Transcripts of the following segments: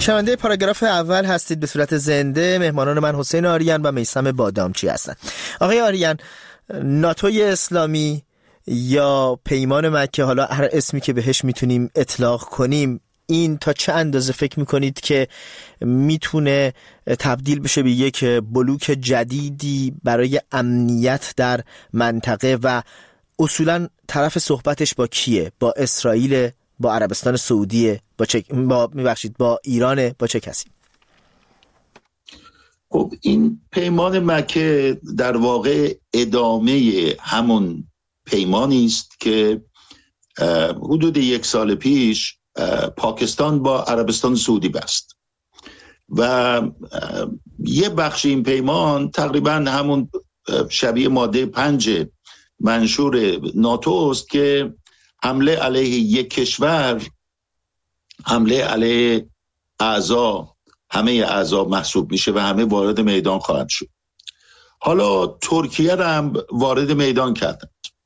شنونده پاراگراف اول هستید به صورت زنده. مهمانان من حسین آریان و میثم بادامچی هستند. آقای آریان، ناتوی اسلامی یا پیمان مکه، حالا هر اسمی که بهش میتونیم اطلاق کنیم، این تا چه اندازه فکر میکنید که میتونه تبدیل بشه به یک بلوک جدیدی برای امنیت در منطقه و اصولاً طرف صحبتش با کیه؟ با اسرائیل، با عربستان سعودی، با ایران، با چه کسی؟ خب این پیمان مکه در واقع ادامه همون پیمانی است که حدود 1 سال پیش پاکستان با عربستان سعودی بست و یه بخش این پیمان تقریبا همون شبیه ماده 5 منشور ناتو است که حمله علیه یک کشور حمله علیه همه اعضا محسوب میشه و همه وارد میدان خواهد شد. حالا ترکیه را هم وارد میدان کردند،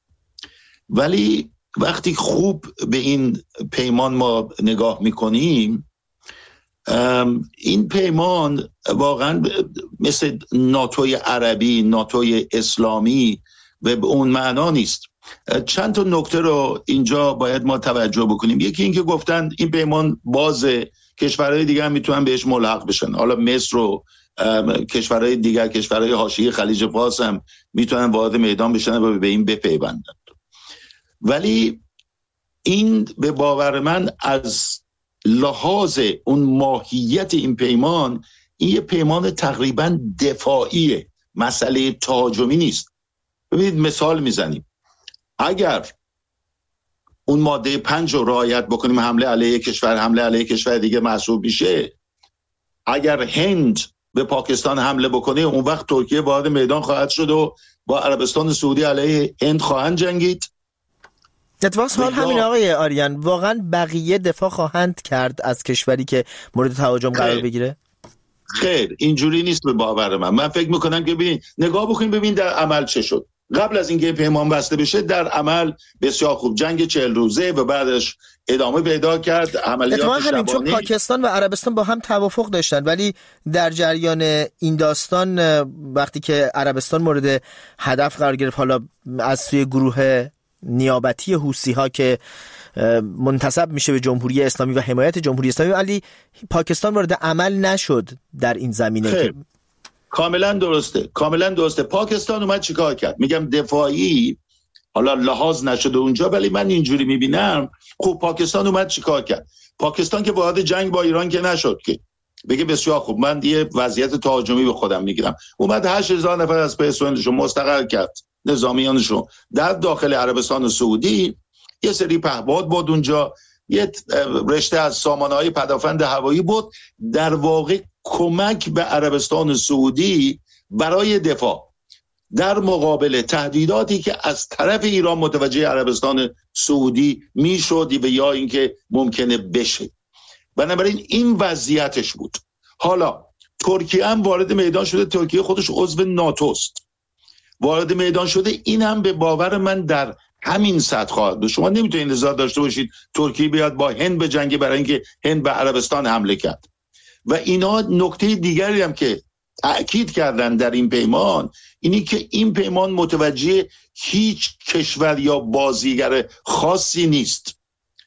ولی وقتی خوب به این پیمان ما نگاه میکنیم، این پیمان واقعا مثل ناتوی عربی، ناتوی اسلامی و به اون معنا نیست. چند تا نکته رو اینجا باید ما توجه بکنیم. یکی این که گفتن این پیمان بازه، کشورهای دیگه هم میتونن بهش ملحق بشن. حالا مصر و کشورهای دیگر، کشورهای حاشیه خلیج فارس هم میتونن وارد میدان بشن و به این بپیوندن. ولی این به باور من از لحاظ اون ماهیت این پیمان، این یه پیمان تقریبا دفاعیه، مسئله تهاجمی نیست. ببینید مثال میزنیم، اگر اون ماده 5 رو رعایت بکنیم، حمله علیه کشور دیگه محسوب میشه. اگر هند به پاکستان حمله بکنه، اون وقت ترکیه وارد میدان خواهد شد و با عربستان سعودی علیه هند خواهند جنگید. اتفاق حال همین آقای آریان، واقعا بقیه دفاع خواهند کرد از کشوری که مورد تهاجم قرار بگیره؟ خیر، اینجوری نیست به باور من فکر میکنم که ببین، نگاه بکنیم ببین در عمل چه شد. قبل از اینکه پیمان بسته بشه، در عمل بسیار خوب جنگ 40 روزه و بعدش ادامه پیدا کرد، عملیات شبانه. چون پاکستان و عربستان با هم توافق داشتن، ولی در جریان این داستان وقتی که عربستان مورد هدف قرار گرفت، حالا از سوی گروه نیابتی حوثی ها که منتسب میشه به جمهوری اسلامی و حمایت جمهوری اسلامی، ولی پاکستان وارد عمل نشد در این زمینه. کاملا درسته. پاکستان اومد چیکار کرد؟ میگم دفاعی، حالا لحاظ نشده اونجا، ولی من اینجوری میبینم. خب پاکستان اومد چیکار کرد؟ پاکستان که وارد جنگ با ایران که نشد که بگه بسیار خوب من یه وضعیت تهاجمی به خودم میگیرم. اومد 8000 نفر از پرسنلشو مستقر کرد، نظامیانشو در داخل عربستان سعودی. یه سری پهپاد بود اونجا، یه رشته از سامانه‌های پدافند هوایی بود، در واقع کمک به عربستان سعودی برای دفاع در مقابل تهدیداتی که از طرف ایران متوجه عربستان سعودی میشد و یا اینکه ممکنه بشه. بنابراین این وضعیتش بود. حالا ترکیه هم وارد میدان شده، ترکیه خودش عضو ناتوست، وارد میدان شده. این هم به باور من در همین سطح خواهد بود. شما نمیتونید انتظار داشته باشید ترکیه بیاد با هند به جنگ، برای اینکه هند به عربستان حمله کرد. و اینا نکته دیگری هم که تأکید کردن در این پیمان، اینی که این پیمان متوجه هیچ کشور یا بازیگر خاصی نیست،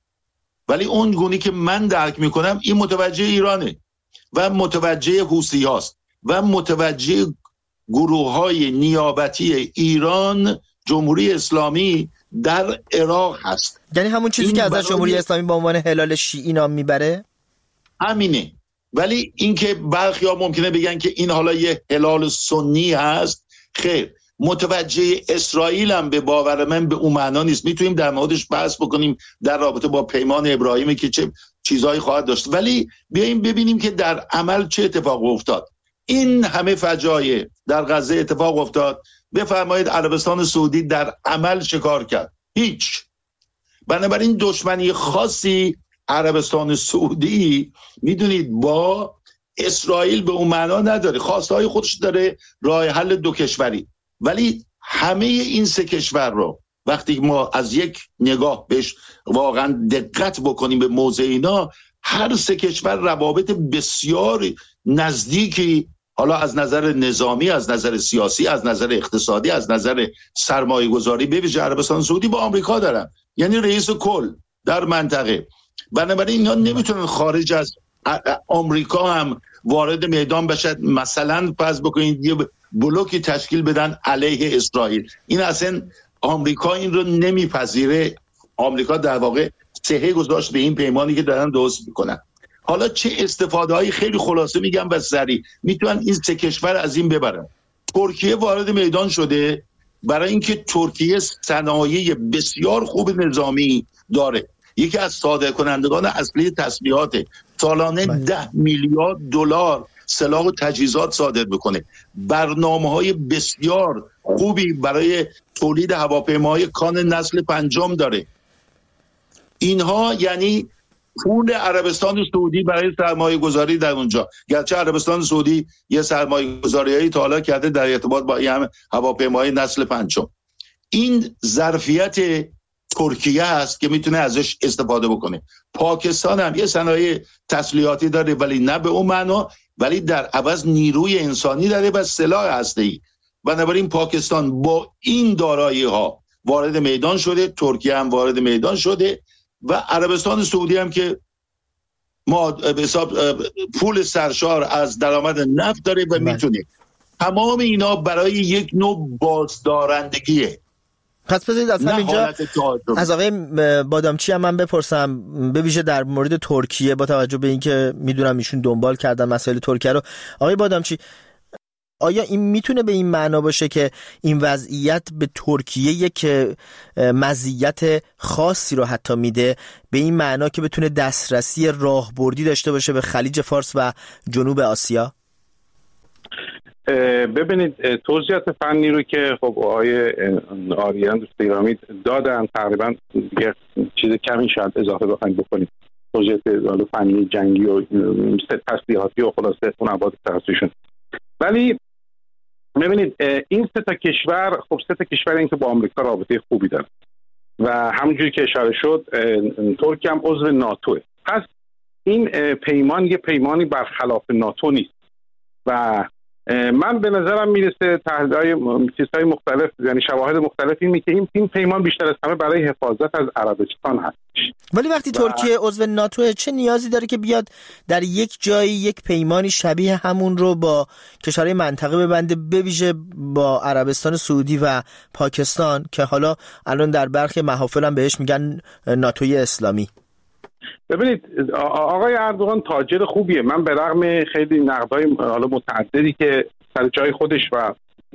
ولی اون گونی که من درک میکنم این متوجه ایرانه و متوجه حوثی هاست و متوجه گروه های نیابتی ایران، جمهوری اسلامی در عراق هست. یعنی همون چیزی که از جمهوری اسلامی با عنوان هلال شیعی نام میبره همینه. ولی اینکه برخی‌ها ممکنه بگن که این حالا یه هلال سنی هست، خیر، متوجه اسرائیل هم به باور من به اون معنا نیست. میتونیم در موردش بحث بکنیم در رابطه با پیمان ابراهیمی که چه چیزهایی خواهد داشت، ولی بیاییم ببینیم که در عمل چه اتفاق افتاد. این همه فجایع در غزه اتفاق افتاد، بفرمایید عربستان سعودی در عمل چه کار کرد؟ هیچ. بنابراین دشمنی خاصی عربستان سعودی میدونید با اسرائیل به اون معنا نداره، خواستهای خودش داره، راه حل دو کشوری. ولی همه این سه کشور رو وقتی ما از یک نگاه بهش واقعا دقت بکنیم به موضع اینا، هر سه کشور روابط بسیار نزدیکی، حالا از نظر نظامی، از نظر سیاسی، از نظر اقتصادی، از نظر سرمایه گذاری، به ویژه عربستان سعودی با آمریکا دارن، یعنی رئیس کل در منطقه. بنابراین اینا نمیتونن خارج از آمریکا هم وارد میدان بشن. مثلا فرض بکنید یه بلوکی تشکیل بدن علیه اسرائیل، این اصلا آمریکا این رو نمیپذیره. آمریکا در واقع صحه گذاشت به این پیمانی که دارن درست میکنن. حالا چه استفاده هایی، خیلی خلاصه میگم و سریع، میتونن این سه کشور از این ببرن. ترکیه وارد میدان شده برای اینکه ترکیه صنایع بسیار خوب نظامی داره، یکی از صادر کنندگان اصلی تسلیحات، سالانه 10 میلیارد دلار سلاح و تجهیزات صادر میکنه، برنامه‌های بسیار خوبی برای تولید هواپیماهای کان نسل 5 داره. اینها یعنی پول عربستان سعودی برای سرمایه گذاری در اونجا، گرچه عربستان سعودی یه سرمایه گذاری‌هایی تا حالا کرده در ارتباط با این هواپیماهای نسل 5. این ظرفیت ترکیه است که میتونه ازش استفاده بکنه. پاکستان هم یه صنایع تسلیحاتی داره ولی نه به اون معنا، ولی در عوض نیروی انسانی داره و سلاح هسته‌ای. بنابراین پاکستان با این دارایی ها وارد میدان شده، ترکیه هم وارد میدان شده و عربستان سعودی هم که ما به حساب پول سرشار از درآمد نفت داره و میتونه. تمام اینا برای یک نوع بازدارندگیه. پس بذارید اصلا اینجا از آقای بادامچی هم من بپرسم، به ویژه در مورد ترکیه، با توجه به اینکه میدونم ایشون دنبال کردن مسائل ترکیه رو. آقای بادامچی، آیا این میتونه به این معنا باشه که این وضعیت به ترکیه یک مزیت خاصی رو حتی میده، به این معنا که بتونه دسترسی راهبردی داشته باشه به خلیج فارس و جنوب آسیا؟ ببینید توضیحات فنی رو که خب آقای آریان دوست گرامی دادن، تقریبا یه چیز کمی شاید اضافه بخوایم بکنیم. توضیحات فنی جنگی و تسلیحاتی و خلاصه اون ابعاد تخصصیشون. ولی ببینید این سه تا کشور، خب سه تا کشور این که با آمریکا رابطه خوبی دارن و همونجوری که اشاره شد ترکیه هم عضو ناتوه. پس این پیمان یه پیمانی برخلاف ناتو نیست و من به نظرم میرسه تحلیل‌های چیزهای مختلف، یعنی شواهد مختلف اینه که این پیمان بیشتر از همه برای حفاظت از عربستان هست. ولی وقتی ترکیه عضو ناتو، چه نیازی داره که بیاد در یک جایی یک پیمانی شبیه همون رو با کشورهای منطقه ببنده، به ویژه با عربستان سعودی و پاکستان که حالا الان در برخی محافل هم بهش میگن ناتوی اسلامی؟ ببینید آقای اردوغان تاجر خوبیه. من به رغم خیلی نقدهای حالا متعددی که سر جای خودش و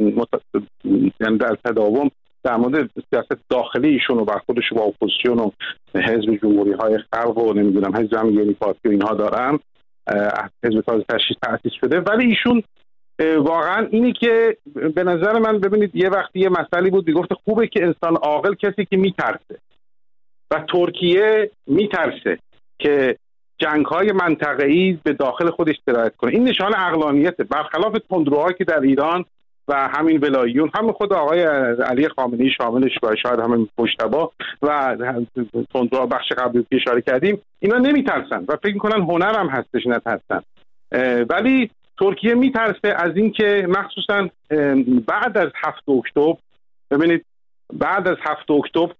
یعنی در تداوم در مورد سیاست داخلی ایشون و برخوردش با اپوزیسیون و حزب جمهوری های خلق و نمیدونم حزب جمعیتی پارتی و اینها دارن، حزب تازه تأسیس شده، ولی ایشون واقعا اینی که به نظر من، ببینید یه وقتی یه مسئله بود گفت خوبه که انسان عاقل کسی که میترسه و ترکیه میترسه که جنگ‌های منطقه‌ای به داخل خودش سرایت کنه. این نشانه عقلانیته، برخلاف تندروهایی که در ایران و همین ولاییون، همین خود آقای علی خامنه‌ای شاملش و شاید همین مجتبی و تندروها بخش قبلی که اشاره کردیم، اینا نمیترسن و فکر می‌کنن هنر هم هستش نترسن. ولی ترکیه میترسه از این که مخصوصا بعد از 7 اکتبر، ببینید بعد از 7 اکتبر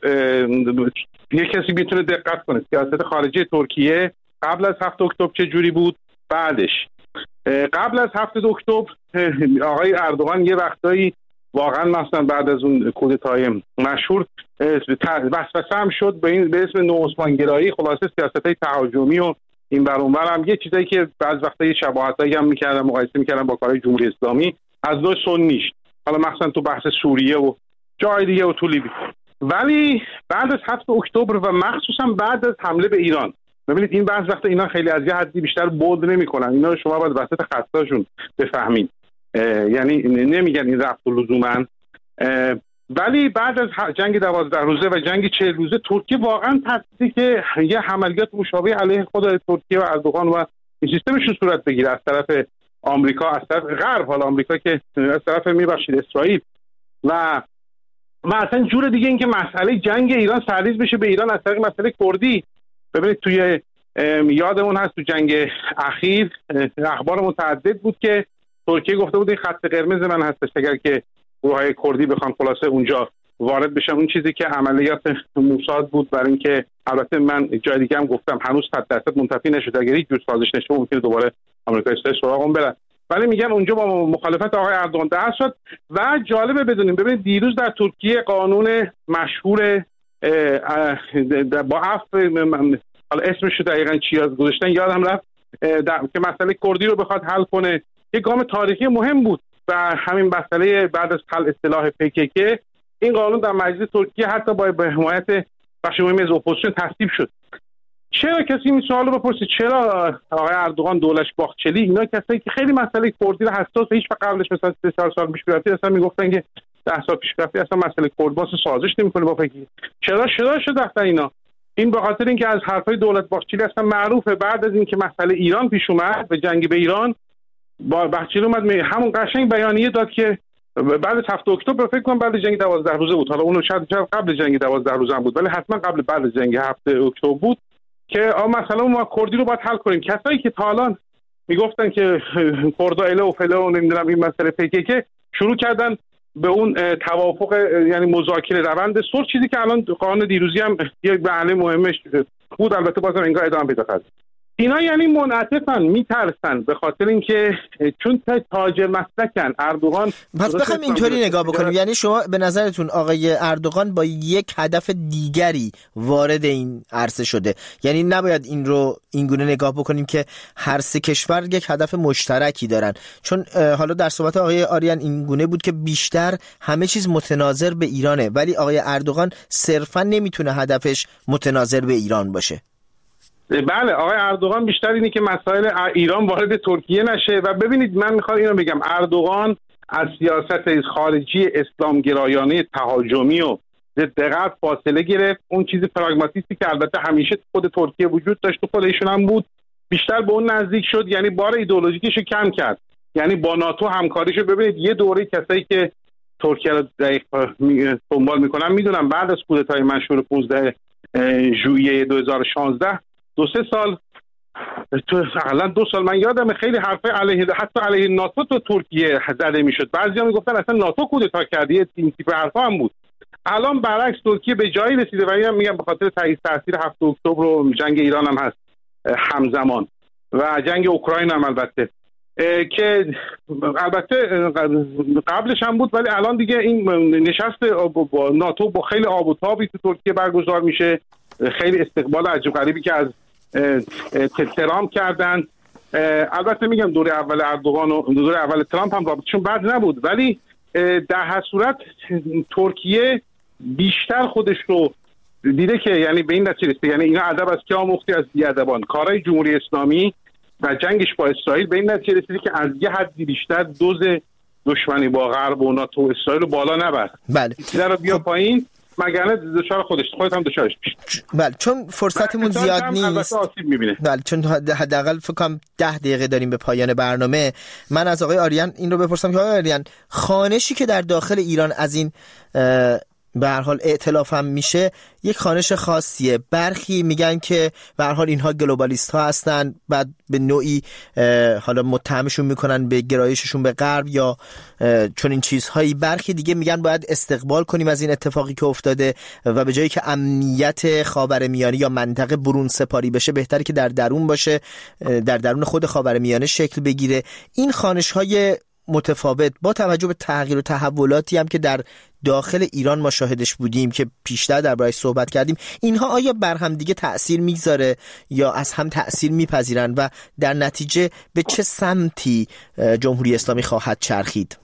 یک کسی میتونه دقت کنه سیاست خارجی ترکیه قبل از 7 اکتبر چه جوری بود، بعدش. قبل از 7 اکتبر آقای اردوغان یه وقتایی واقعا مثلا بعد از اون کودتای مشهور وسوسه هم شد به اسم نوعثمانگرایی، خلاصه سیاست‌های تهاجمی و این بر اون بر هم یه چیزایی که بعض وقتا یه شباهتایی هم می‌کردن، مقایسه می‌کردن با کارهای جمهوری اسلامی از نوع سنیش، حالا مثلا تو بحث سوریه و جای دیگه و تو لیبی. ولی بعد از 7 اکتبر و مخصوصا بعد از حمله به ایران، ببینید این بعض وقتا اینا خیلی از یه حدی بیشتر بود نمی‌کنن، اینا رو شما باید وسط خطاشون بفهمید، یعنی نمیگن این رفت لزوما. ولی بعد از جنگ 12 روزه و جنگ 40 روزه ترکیه واقعا تصدیقی که یه عملیات مشابه علیه خود ترکیه و اردوغان و این سیستمشون صورت بگیره از طرف آمریکا، از طرف غرب، حالا آمریکا که از طرف میبخشید اسرائیل و اصلا جور دیگه این که مسئله جنگ ایران سرریز بشه به ایران از طریق مسئله کردی. ببینید توی یادمون هست تو جنگ اخیر اخبار متعدد بود که ترکیه گفته بود این خط قرمز من هستش اگر که گروه‌های کردی بخوان خلاصه اونجا وارد بشن. اون چیزی که عملیات موساد بود برای اینکه، البته من جای دیگه هم گفتم هنوز 100% منتفی نشده، اگر هیچ جور سازش نشه ممکنه دوباره آمریکا اسرائیل سراغ برن، ولی میگن اونجا با مخالفت آقای اردوغان دست شد. و جالبه بدونیم، ببینید دیروز در ترکیه قانون مشهور با عفو، حالا اسمش رو دقیقاً چی گذاشتن یادم رفت، که مسئله کردی رو بخواد حل کنه، یک گام تاریخی مهم بود و همین مسئله بعد از حل اصطلاح PKK این قانون در مجلس ترکیه حتی با حمایت بخش مهمی از اپوزیسیون تصویب شد. چرا کسی این سوال رو بپرسه چرا آقای اردوغان، دولش باخچلی، اینا کسایی که خیلی مسئله کردی رو حساس، هیچ وقت قبلش مثلا 3 سال پیش رفتی اصلا میگفتن که 10 سال پیش رفتی اصلا مسئله کرد واسه سازش نمیکنه با فکر، چرا شد اصلا اینا؟ این به خاطر اینکه از حرفای دولت باخچلی اصلا معروفه. بعد از اینکه مسئله ایران پیش اومد به جنگ به ایران، با باخچلی اومد همون قشنگ بیانیه داد که بعد از 7 اکتبر، فکر کنم بعد جنگ 12 روزه بود، حالا اونو شاید قبل جنگ 12 روزه هم بود، ولی حتما بعد از جنگ 7 اکتبر بود که مثلا ما کردی رو باید حل کنیم. کسایی که تا الان میگفتن که کردا اله و فله و نمیدونم این مسئله PKK شروع کردن به اون توافق، یعنی مذاکره روند صلح، چیزی که الان قانون دیروزی هم یک بحث مهمش بود، البته بازم انگار ادامه پیدا کرد. اینا یعنی منعطفن، میترسن به خاطر اینکه چون تاجر مسلکن اردوغان. پس بخوایم اینطوری نگاه بکنیم، یعنی شما به نظرتون آقای اردوغان با یک هدف دیگری وارد این عرصه شده، یعنی نباید این گونه نگاه بکنیم که هر سه کشور یک هدف مشترکی دارن، چون حالا در صحبت آقای آریان این گونه بود که بیشتر همه چیز متناظر به ایرانه، ولی آقای اردوغان صرفا نمیتونه هدفش متناظر به ایران باشه. بله، آقای اردوغان بیشتر اینه که مسائل ایران وارد ترکیه نشه. و ببینید من میخوام اینو بگم، اردوغان از سیاست خارجی اسلامگرایانه تهاجمی و ضد غرب فاصله گرفت. اون چیزی پراگماتیستی که البته همیشه خود ترکیه وجود داشت و خود ایشون هم بود، بیشتر به اون نزدیک شد، یعنی بار ایدئولوژیکش کم کرد، یعنی با ناتو همکاریشو. ببینید یه دوره کسایی که ترکیه رو دنبال میکنن میدونن بعد از کودتای مشهور 15 ژوئیه 2016 2-3 سال، حداقل 2 سال، من یادم خیلی حرفای علیه، حتی علیه ناتو تو ترکیه زده میشد. بعضیا میگفتن اصلا ناتو کودتا کرده، این تیپ حرفا هم بود. الان برعکس ترکیه به جایی رسیده و اینم میگم به خاطر تاثیر 7 اکتبر و جنگ ایران هم هست همزمان و جنگ اوکراین هم البته، که البته قبلش هم بود، ولی الان دیگه این نشست ناتو با خیلی آب و تابی تو ترکیه برگزار میشه. خیلی استقبال عجیب غریبی که از ترامپ کردن. البته میگم دوره اول اردوغان و دوره اول ترامپ هم رابطشون بد نبود، ولی در هر صورت ترکیه بیشتر خودش رو دیده که یعنی به این نتیجه رسیده، یعنی اینا ادب از که آموختی از بیادبان، کارهای جمهوری اسلامی و جنگش با اسرائیل به این نتیجه رسیده که از یه حدی بیشتر دوز دشمنی با غرب و ناتو و اسرائیل رو بالا نبر. بله. در بیا پایین مگرنه دچار خودت هم دچارش میشه. بله، چون فرصتمون زیاد نیست. بله، چون حداقل فکر کنم 10 دقیقه داریم به پایان برنامه. من از آقای آریان این رو بپرسم که آقای آریان، خوانشی که در داخل ایران از این به هر حال ائتلاف هم میشه یک خوانش خاصیه. برخی میگن که به هر حال اینها گلوبالیست ها هستن، بعد به نوعی حالا متهمشون میکنن به گرایششون به غرب یا چون این چیزهایی. برخی دیگه میگن باید استقبال کنیم از این اتفاقی که افتاده و به جایی که امنیت خاورمیانه یا منطقه برون سپاری بشه بهتره که در درون باشه، در درون خود خاورمیانه شکل بگیره. این خوانش های متفاوت با توجه به تغییر و تحولاتی هم که در داخل ایران ما شاهدش بودیم که پیشتر درباره‌اش صحبت کردیم، اینها آیا بر هم دیگه تأثیر میگذاره یا از هم تأثیر میپذیرن و در نتیجه به چه سمتی جمهوری اسلامی خواهد چرخید؟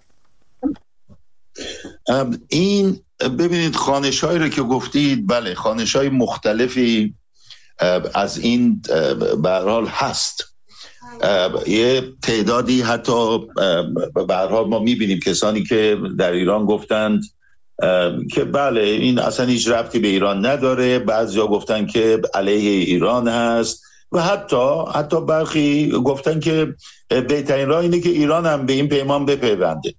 این ببینید خوانش‌هایی رو که گفتید، بله خوانش‌های مختلفی از این به هر حال هست. یه تعدادی حتی به هر حال ما می‌بینیم کسانی که در ایران گفتند که بله این اصلا هیچ ربطی به ایران نداره، بعضیا گفتن که علیه ایران هست و حتی برخی گفتن که بهترین راه اینه که ایران هم به این پیمان بپیونده.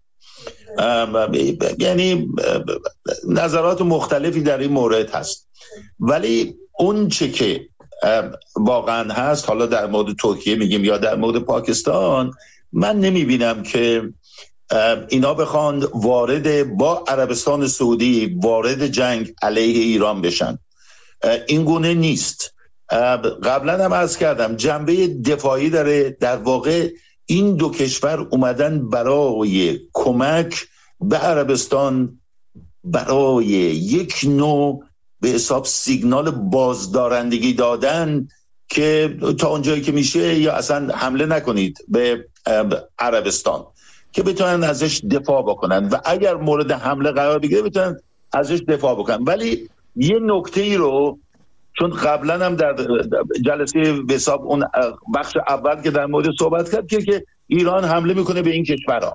یعنی نظرات مختلفی در این مورد هست، ولی اون چه که واقعا هست، حالا در مورد ترکیه میگیم یا در مورد پاکستان، من نمیبینم که اینا بخوان با عربستان سعودی وارد جنگ علیه ایران بشن. این گونه نیست. قبلا هم عرض کردم جنبه دفاعی داره. در واقع این دو کشور اومدن برای کمک به عربستان، برای یک نوع به حساب سیگنال بازدارندگی دادن که تا اونجایی که میشه یا اصلا حمله نکنید به عربستان، که بتونن ازش دفاع بکنن و اگر مورد حمله قرار بگیره بتونن ازش دفاع بکنن. ولی یه نکته ای رو، چون قبلا هم در جلسه به حساب اون بخش اول که در مورد صحبت کرد که ایران حمله میکنه به این کشورها.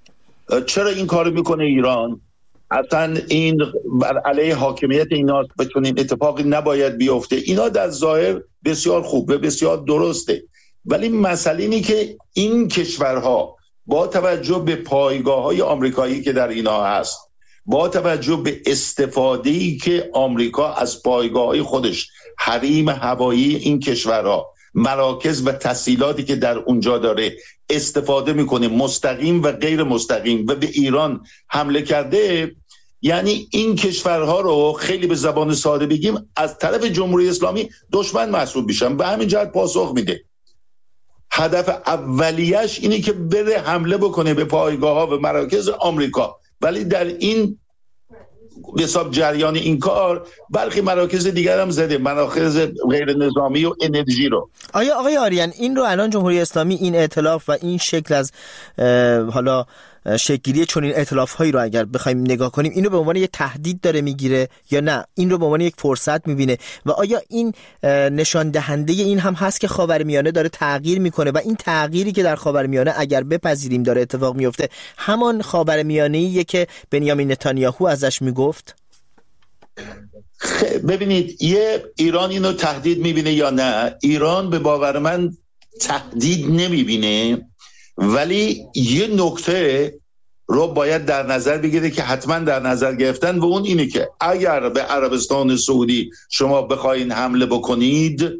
چرا این کارو میکنه ایران؟ اصلا این بر علیه حاکمیت ایناست و چون این اتفاقی نباید بیفته. اینا در ظاهر بسیار خوب و بسیار درسته، ولی مسئله اینه که این کشورها با توجه به پایگاه‌های آمریکایی که در اینا هست، با توجه به استفاده‌ای که آمریکا از پایگاه‌های خودش، حریم هوایی این کشورها، مراکز و تسهیلاتی که در اونجا داره استفاده میکنه، مستقیم و غیر مستقیم، و به ایران حمله کرده، یعنی این کشورها رو خیلی به زبان ساده بگیم از طرف جمهوری اسلامی دشمن محسوب میشن. به همین جهت پاسخ میده. هدف اولیش اینه که بره حمله بکنه به پایگاه‌ها و مراکز آمریکا، ولی در این به حساب جریان این کار برخی مراکز دیگر هم زده، مراکز غیر نظامی و انرژی رو. آیا آقای آریان این رو الان جمهوری اسلامی این ائتلاف و این شکل از حالا شکل‌گیری چون این ائتلاف‌هایی رو اگر بخوایم نگاه کنیم، اینو به عنوان یک تهدید داره میگیره یا نه این رو به عنوان یک فرصت میبینه؟ و آیا این نشان دهنده این هم هست که خاورمیانه داره تغییر میکنه و این تغییری که در خاورمیانه اگر بپذیریم داره اتفاق میفته همان خاورمیانه‌ایه که بنیامین نتانیاهو ازش میگفت؟ ببینید، یه ایران اینو تهدید میبینه یا نه؟ ایران به باور من تهدید نمیبینه، ولی یه نکته رو باید در نظر بگیره که حتما در نظر گرفتن، و اون اینه که اگر به عربستان سعودی شما بخواین حمله بکنید،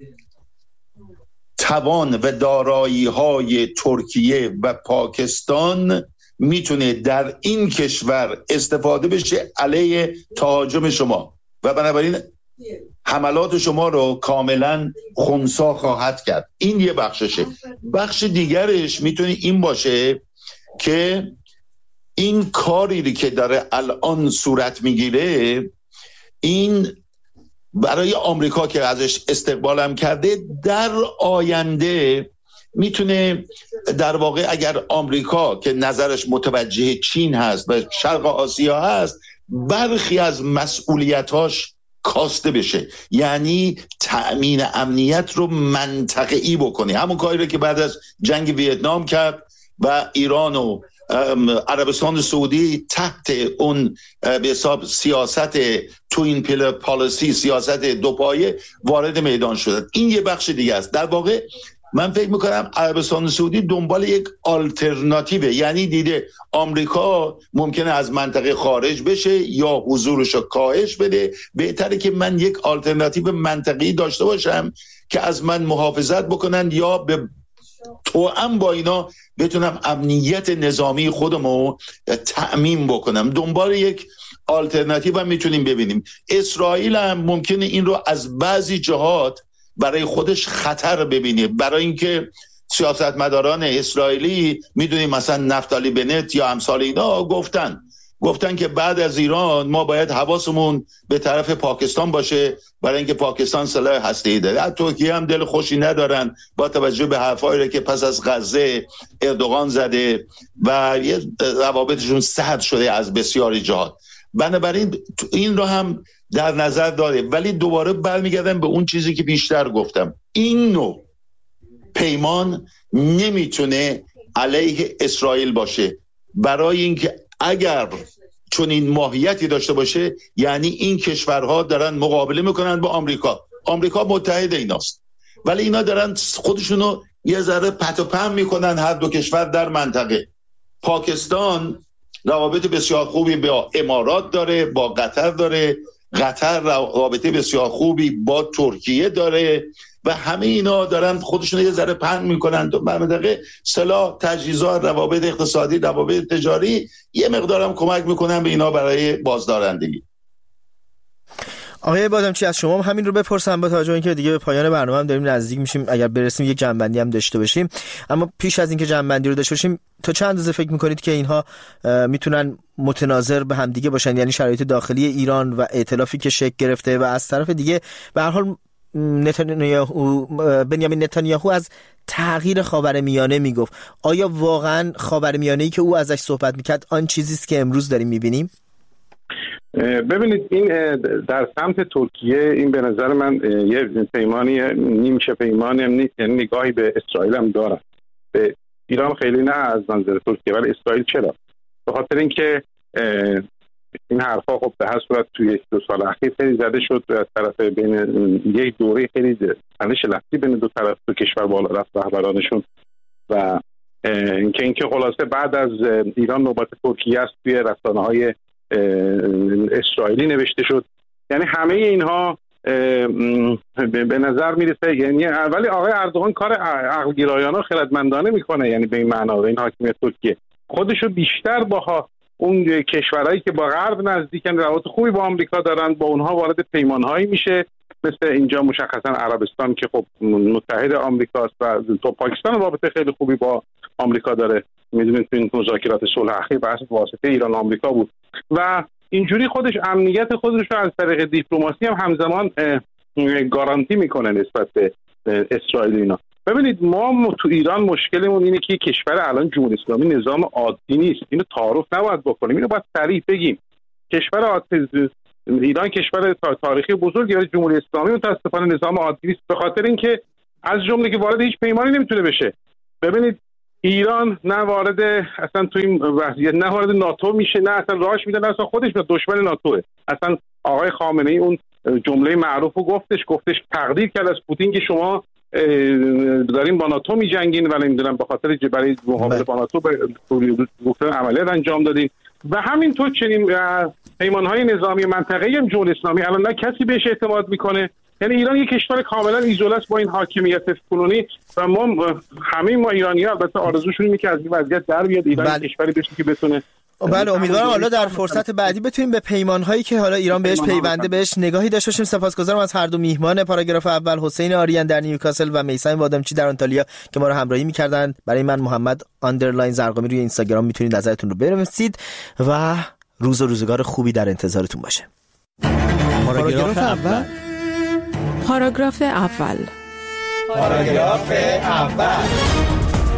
توان و دارایی های ترکیه و پاکستان میتونه در این کشور استفاده بشه علیه تهاجم شما و بنابراین حملات شما رو کاملا خنثی خواهد کرد. این یه بخششه. بخش دیگرش میتونه این باشه که این کاری که داره الان صورت میگیره، این برای آمریکا که ازش استقبال هم کرده، در آینده میتونه در واقع اگر آمریکا که نظرش متوجه چین هست و شرق آسیا هست، برخی از مسئولیتاش کاسته بشه، یعنی تأمین امنیت رو منطقه‌ای بکنه. همون کاری رو که بعد از جنگ ویتنام کرد و ایران و عربستان سعودی تحت اون به حساب سیاست توین پیلر پالیسی، سیاست دو پایه، وارد میدان شدن. این یه بخش دیگه است. در واقع من فکر میکنم عربستان سعودی دنبال یک آلترناتیوه، یعنی دیده آمریکا ممکنه از منطقه خارج بشه یا حضورش رو کاهش بده، بهتره که من یک آلترناتیو منطقی داشته باشم که از من محافظت بکنن یا به توأم با اینا بتونم امنیت نظامی خودمو تأمین بکنم. دنبال یک آلترناتیو هم میتونیم ببینیم. اسرائیل هم ممکنه این رو از بعضی جهات برای خودش خطر ببینه، برای اینکه سیاستمداران اسرائیلی میدونیم مثلا نفتالی بنت یا امثال اینا گفتن که بعد از ایران ما باید حواسمون به طرف پاکستان باشه، برای اینکه پاکستان سلاح هسته‌ای داره. ترکیه هم دل خوشی ندارن با توجه به حرفایی که پس از غزه اردوغان زده و روابطشون سرد شده از بسیاری جهات. بنابراین این رو هم در نظر داره. ولی دوباره برمیگردم به اون چیزی که بیشتر گفتم، این نوع پیمان نمیتونه علیه اسرائیل باشه، برای اینکه اگر چون این ماهیتی داشته باشه، یعنی این کشورها دارن مقابله میکنن با آمریکا متحد ایناست، ولی اینا دارن خودشونو یه ذره پت و پم میکنن. هر دو کشور در منطقه، پاکستان روابط بسیار خوبی با امارات داره، با قطر داره، قطر رابطه بسیار خوبی با ترکیه داره و همه اینا دارن خودشون یه ذره پهن میکنن تو منطقه، سلاح، تجهیزات، روابط اقتصادی، روابط تجاری، یه مقدارم کمک میکنن به اینا برای بازدارندگی. آقای بادامچی از شما همین رو بپرسم با توجه اینکه دیگه به پایان برنامه هم داریم نزدیک میشیم، اگر برسیم یک جنبندی هم داشته باشیم، اما پیش از اینکه جنبندی رو داشته باشیم تا چند اندازه فکر میکنید که اینها میتونن متناظر به هم دیگه باشن، یعنی شرایط داخلی ایران و ائتلافی که شکل گرفته و از طرف دیگه به هر حال بنیامین نتانیاهو از تغییر خاورمیانه میگفت، آیا واقعا خاورمیانه‌ای که او ازش صحبت میکرد آن چیزی است که امروز داریم میبینیم؟ ببینید این در سمت ترکیه این به نظر من یه پیمانی نیمچه پیمانی هم نیست، یعنی نگاهی به اسرائیل هم دارن، به ایران خیلی نه از نظر ترکیه، ولی اسرائیل چرا؟ به خاطر اینکه این حرفا خب به هر صورت توی 2 سال اخیر خیلی زده شد از طرف بین یک دوره خیلی تنش لفظی بین دو طرف دو کشور بالا رفت رهبرانشون و اینکه خلاصه بعد از ایران نوبت ترکیه است توی رسانه‌های اسرائیلی نوشته شد. یعنی همه اینها به نظر میرسه، یعنی اولی آقای اردوغان کار عقلگرایانه خردمندانه میکنه، یعنی به این معنا این حاکمیت ترکیه خودشو بیشتر با اون کشورهایی که با غرب نزدیکن، روابط خوبی با آمریکا دارن، با اونها وارد پیمانهایی میشه، مثل اینجا مشخصا عربستان که خب متحد آمریکاست و تو پاکستان رابطه خیلی خوبی با آمریکا داره، میدونید این مذاکرات صلح اخیر بحث واسطه ایران و آمریکا بود و اینجوری خودش امنیت خودش رو از طریق دیپلماسی هم همزمان گارانتی میکنه نسبت به اسرائیل. اینا ببینید ما تو ایران مشکلمون اینه که کشور الان جمهوری اسلامی نظام عادی نیست، اینو تعارف نباید بکنیم، اینو باید صریح بگیم. کشور ایران کشور تاریخی بزرگی برای جمهوری اسلامی متاسفانه نظام عادی نیست، به خاطر اینکه از جمله که وارد هیچ پیمانی نمیتونه بشه. ببینید ایران نه وارد اصلا تو این وضعیت نه وارد ناتو میشه، نه اصلا راهش میده، نه اصلا خودش دشمن ناتوه. اصلا آقای خامنه‌ای اون جمله معروفو گفتش تقدیر کرد از پوتین که شما دارین با ناتو میجنگین ولی نمیدونم به خاطر برای مقابله با ناتو گفتن عملیات انجام دادین و همینطور چنین پیمانهای نظامی منطقه‌ای هم جمهوری اسلامی الان نه کسی بهش اعتماد میکنه. یعنی ایران یک کشور کاملا ایزوله است با این حاکمیت کنونی و ما ایرانی‌ها البته آرزوشون اینه که از این وضعیت در بیاد، ایران کشوری بشه که بتونه. بله امیدوارم حالا در فرصت بعدی بتونیم به پیمان‌هایی که حالا ایران بهش پیونده بهش نگاهی داشته باشیم. سپاسگزارم از هر دو میهمان پاراگراف اول، حسین آریان در نیوکاسل و میثم بادامچی در آنتالیا که ما رو همراهی می‌کردند. برای من محمد _ زرقامی روی اینستاگرام میتونید نظرتون رو بنویسید و روز و روزگار خوبی در انتظارتون باشه. پاراگراف اول. پاراگراف اول. پاراگراف اول.